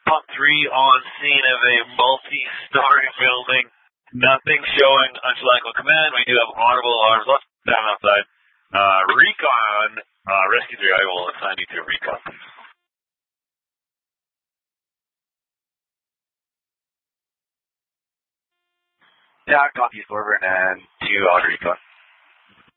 Pump 3 on scene of a multi-story building. Nothing showing Angelico Command. We do have audible alarms left down outside. Recon, Rescue 3, I will assign you to recon. Yeah, copy forward and 2 auto recon.